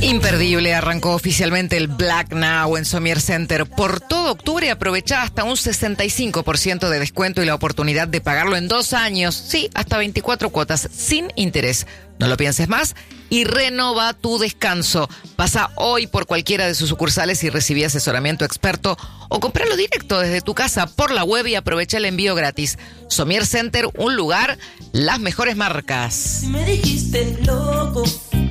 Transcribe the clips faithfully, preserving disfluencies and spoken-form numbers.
Imperdible, arrancó oficialmente el Black Now en Somier Center. Por todo octubre aprovechá hasta un sesenta y cinco por ciento de descuento y la oportunidad de pagarlo en dos años. Sí, hasta veinticuatro cuotas sin interés. No lo pienses más y renova tu descanso. Pasa hoy por cualquiera de sus sucursales y recibí asesoramiento experto o compralo directo desde tu casa por la web y aprovecha el envío gratis. Somier Center, un lugar, las mejores marcas. Si me dijiste loco,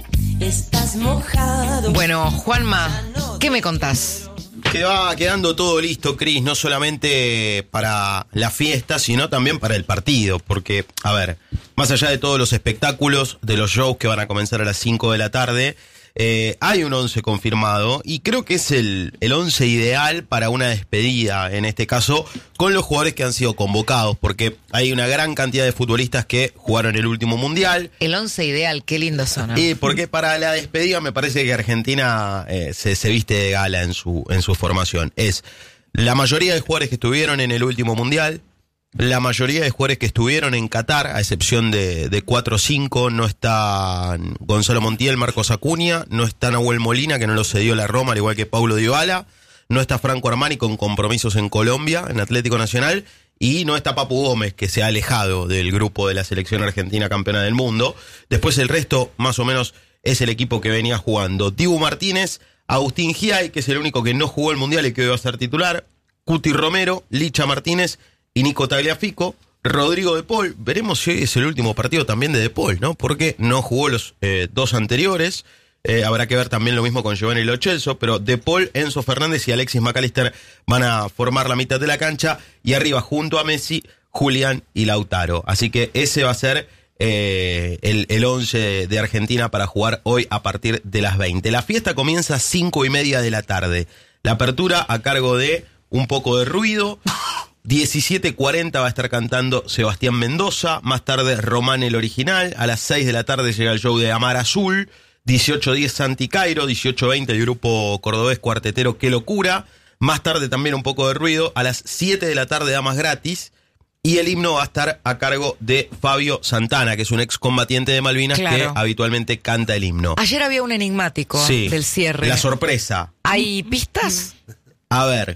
estás mojado. Bueno, Juanma, ¿qué me contás? Que va quedando todo listo, Cris, no solamente para la fiesta, sino también para el partido. Porque, a ver, más allá de todos los espectáculos, de los shows que van a comenzar a las cinco de la tarde, eh, hay un once confirmado y creo que es el, el once ideal para una despedida, en este caso, con los jugadores que han sido convocados, porque hay una gran cantidad de futbolistas que jugaron el último mundial. El once ideal, qué lindo son, ¿no? Y porque para la despedida me parece que Argentina eh, se, se viste de gala en su, en su formación. Es la mayoría de jugadores que estuvieron en el último mundial, la mayoría de jugadores que estuvieron en Qatar, a excepción de, de cuatro o cinco, no está Gonzalo Montiel, Marcos Acuña, no está Nahuel Molina, que no lo cedió la Roma, al igual que Paulo Dybala, no está Franco Armani con compromisos en Colombia, en Atlético Nacional, y no está Papu Gómez, que se ha alejado del grupo de la selección argentina campeona del mundo. Después el resto, más o menos, es el equipo que venía jugando. Dibu Martínez, Agustín Giay, que es el único que no jugó el mundial y que hoy va a ser titular, Cuti Romero, Licha Martínez y Nico Tagliafico, Rodrigo De Paul. Veremos si hoy es el último partido también de De Paul, ¿no? Porque no jugó los eh, dos anteriores. Eh, habrá que ver también lo mismo con Giovanni Lo Celso, pero De Paul, Enzo Fernández y Alexis McAllister van a formar la mitad de la cancha y arriba junto a Messi, Julián y Lautaro. Así que ese va a ser eh, el, el once de Argentina para jugar hoy a partir de las veinte. La fiesta comienza a cinco y media de la tarde. La apertura a cargo de Un Poco de Ruido. diecisiete cuarenta va a estar cantando Sebastián Mendoza, más tarde Román el Original, a las seis de la tarde llega el show de Amar Azul, dieciocho diez Santi Cairo, dieciocho veinte el grupo cordobés cuartetero Qué Locura, más tarde también Un Poco de Ruido, a las siete de la tarde Damas Gratis, y el himno va a estar a cargo de Fabio Santana, que es un excombatiente de Malvinas, claro, que habitualmente canta el himno. Ayer había un enigmático sí, del cierre. La sorpresa. ¿Hay pistas? A ver,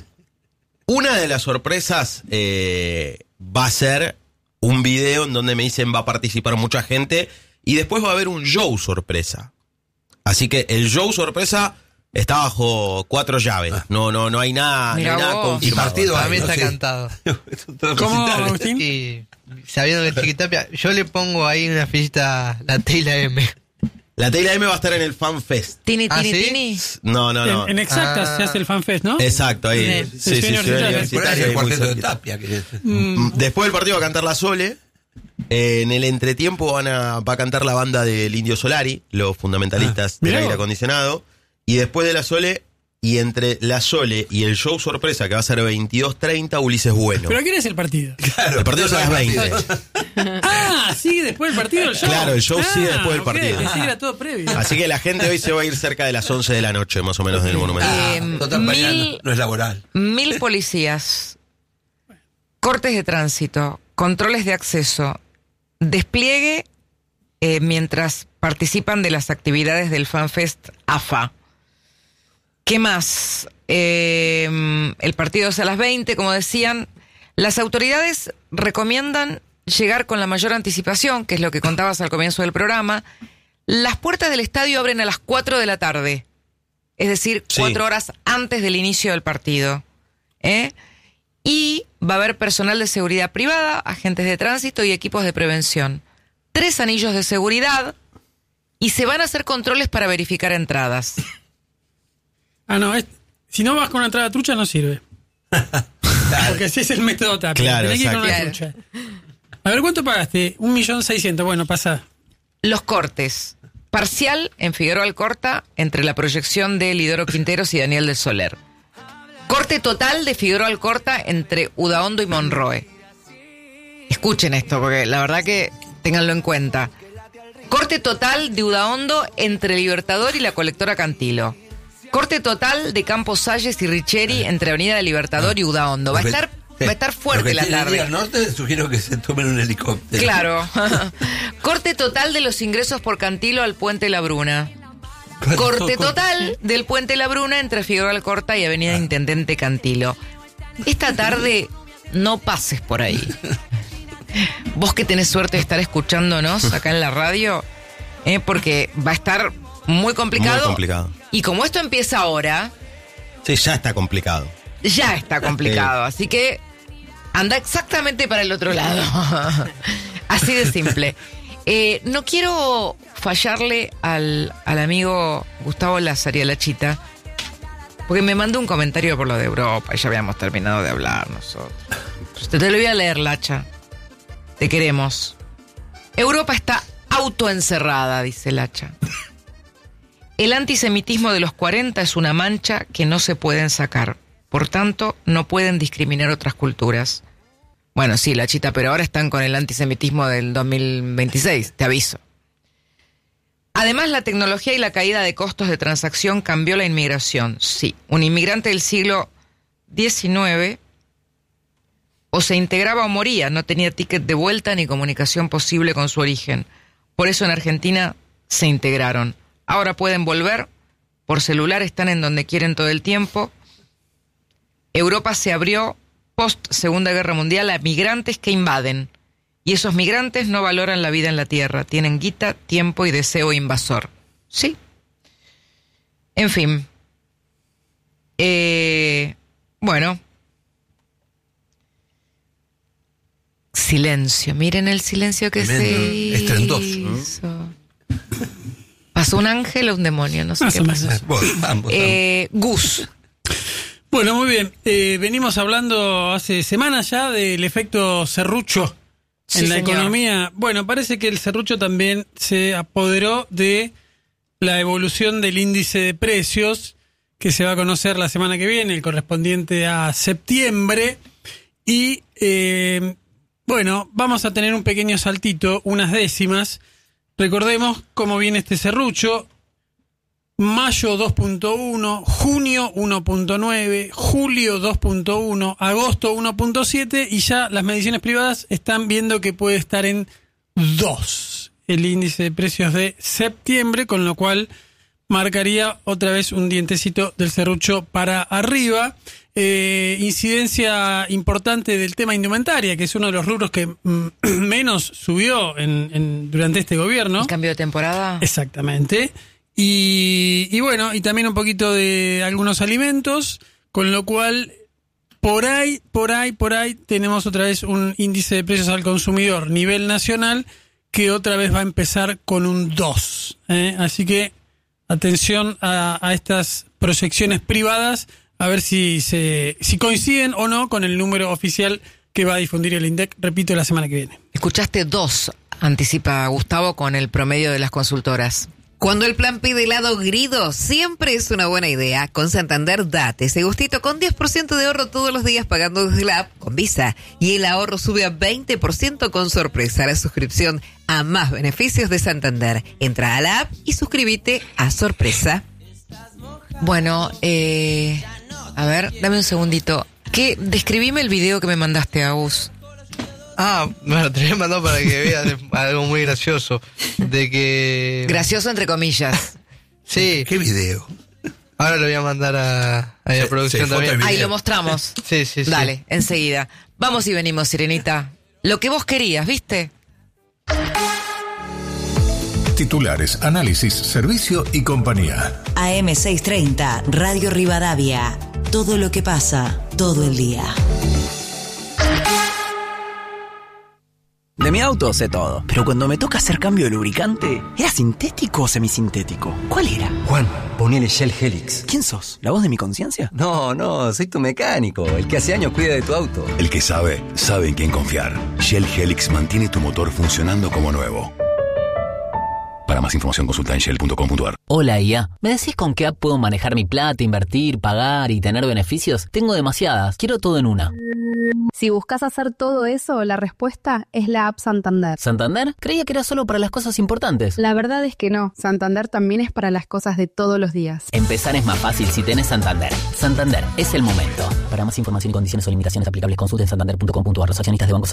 una de las sorpresas eh, va a ser un video en donde me dicen va a participar mucha gente y después va a haber un show sorpresa. Así que el show sorpresa está bajo cuatro llaves. No, no, no hay nada, no hay nada confirmado. Y partido Para mí ahí, está ¿no? cantado. ¿Cómo, Agustín? Y sabiendo que el Chiquitapia, yo le pongo ahí una fichita la T y la M. La T y la M va a estar en el Fan Fest. ¿Tini, ¿Ah, tini, sí? tini? No, no, no. En, en Exactas Ah. se hace el FanFest, ¿no? Exacto, ahí. Sí, Sí, sí, sí, sí, universitario. universitario, Por ahí ahí el muy cuarteto de cerquita. Tapia. Que es. Mm, Después del partido va a cantar la Sole. Eh, en el entretiempo van a, va a cantar la banda del Indio Solari, los fundamentalistas Ah, del mirá aire vos. acondicionado. Y después de la Sole, y entre la Sole y el show sorpresa, que va a ser veintidós treinta, Ulises Bueno. ¿Pero a qué hora es el partido? Claro, El partido es a las veinte. Ah, sigue después del partido el show. Claro, el show Ah, sigue después del ok, partido. pensé que era todo previo. Así que la gente hoy se va a ir cerca de las once de la noche, más o menos, del Monumental. Ah, Eh, total, mañana mil- no es laboral. Mil policías, cortes de tránsito, controles de acceso, despliegue eh, mientras participan de las actividades del FanFest A F A. ¿Qué más? Eh, el partido es a las veinte, como decían. Las autoridades recomiendan llegar con la mayor anticipación, que es lo que contabas al comienzo del programa. Las puertas del estadio abren a las cuatro de la tarde, es decir, Sí. cuatro horas antes del inicio del partido. ¿eh? Y va a haber personal de seguridad privada, agentes de tránsito y equipos de prevención. Tres anillos de seguridad y se van a hacer controles para verificar entradas. Ah, no, es- si no vas con una entrada trucha no sirve. Porque ese es el método Tapia. Claro, Tenés que ir con una exacto. trucha. A ver, ¿cuánto pagaste? Un millón seiscientos. Bueno, pasa. Los cortes. Parcial en Figueroa Alcorta entre la proyección de Lidoro Quinteros y Daniel del Soler. Corte total de Figueroa Alcorta entre Udaondo y Monroe. Escuchen esto, porque la verdad que ténganlo en cuenta. Corte total de Udaondo entre Libertador y la colectora Cantilo. Corte total de Campos Salles y Richeri entre Avenida del Libertador y Udaondo. Va a estar, va a estar fuerte la tarde. Al norte sugiero que se tomen un helicóptero. Claro. Corte total de los ingresos por Cantilo al Puente La Bruna. Corte total del Puente La Bruna entre Figueroa Alcorta y Avenida Intendente Cantilo. Esta tarde no pases por ahí. Vos que tenés suerte de estar escuchándonos acá en la radio, eh, porque va a estar muy complicado. Muy complicado. Y como esto empieza ahora... Sí, ya está complicado. Ya está complicado, así que anda exactamente para el otro lado. Así de simple. Eh, no quiero fallarle al, al amigo Gustavo Lazaria Lachita, porque me mandó un comentario por lo de Europa y ya habíamos terminado de hablar nosotros. Te, te lo voy a leer, Lacha. Te queremos. Europa está autoencerrada, dice Lacha. El antisemitismo de los cuarenta es una mancha que no se pueden sacar. Por tanto, no pueden discriminar otras culturas. Bueno, sí, Lachita, pero ahora están con el antisemitismo del dos mil veintiséis, te aviso. Además, la tecnología y la caída de costos de transacción cambió la inmigración. Sí, un inmigrante del siglo diecinueve o se integraba o moría, no tenía ticket de vuelta ni comunicación posible con su origen. Por eso en Argentina se integraron. Ahora pueden volver, por celular están en donde quieren todo el tiempo. Europa se abrió post Segunda Guerra Mundial a migrantes que invaden. Y esos migrantes no valoran la vida en la tierra. Tienen guita, tiempo y deseo invasor. ¿Sí? En fin. Eh, bueno. Silencio. Miren el silencio que Tremendo, se hizo. estrendoso. ¿Pasó un ángel o un demonio? No sé Más qué o pasó. menos. Bueno, vamos, Eh, Gus. Bueno, muy bien. Eh, venimos hablando hace semanas ya del efecto serrucho en Sí, la señor. economía. Bueno, parece que el serrucho también se apoderó de la evolución del índice de precios que se va a conocer la semana que viene, el correspondiente a septiembre. Y eh, bueno, vamos a tener un pequeño saltito, unas décimas. Recordemos cómo viene este serrucho. Mayo dos punto uno, junio uno punto nueve, julio dos punto uno, agosto uno punto siete y ya las mediciones privadas están viendo que puede estar en dos el índice de precios de septiembre, con lo cual marcaría otra vez un dientecito del serrucho para arriba. Eh, incidencia importante del tema indumentaria, que es uno de los rubros que mm, menos subió en, en, durante este gobierno. ¿El cambio de temporada? Exactamente. Y, y bueno, y también un poquito de algunos alimentos, con lo cual por ahí, por ahí, por ahí tenemos otra vez un índice de precios al consumidor nivel nacional que otra vez va a empezar con un dos. ¿eh? Así que atención a, a estas proyecciones privadas, a ver si, se, si coinciden o no con el número oficial que va a difundir el INDEC, repito, la semana que viene. Escuchaste dos, anticipa Gustavo, con el promedio de las consultoras. Cuando el plan pide helado grido, siempre es una buena idea. Con Santander, date ese gustito con diez por ciento de ahorro todos los días pagando desde la app con Visa. Y el ahorro sube a veinte por ciento con Sorpresa. La suscripción a más beneficios de Santander. Entra a la app y suscríbete a Sorpresa. Bueno, eh, a ver, dame un segundito. ¿Qué? Describime el video que me mandaste, Agus. Ah, bueno, te lo he mandado para que veas algo muy gracioso. De que... Gracioso entre comillas. Sí, ¿Qué video? ahora lo voy a mandar a, a la Sí, producción sí, foto también. y Ahí video. lo mostramos. Sí, sí, sí. Dale, enseguida. Vamos y venimos, Sirenita. Lo que vos querías, ¿viste? Titulares, análisis, servicio y compañía. A M seiscientos treinta, Radio Rivadavia. Todo lo que pasa, todo el día. De mi auto sé todo, pero cuando me toca hacer cambio de lubricante, ¿era sintético o semisintético? ¿Cuál era? Juan, ponele Shell Helix. ¿Quién sos? ¿La voz de mi conciencia? No, no, soy tu mecánico, el que hace años cuida de tu auto. El que sabe, sabe en quién confiar. Shell Helix mantiene tu motor funcionando como nuevo. Para más información consulta en shell punto com punto a r. Hola I A, ¿me decís con qué app puedo manejar mi plata, invertir, pagar y tener beneficios? Tengo demasiadas, quiero todo en una. Si buscas hacer todo eso, la respuesta es la app Santander. ¿Santander? Creía que era solo para las cosas importantes. La verdad es que no, Santander también es para las cosas de todos los días. Empezar es más fácil si tenés Santander. Santander, es el momento. Para más información y condiciones o limitaciones aplicables, consulta en santander punto com punto a r. Los accionistas de Banco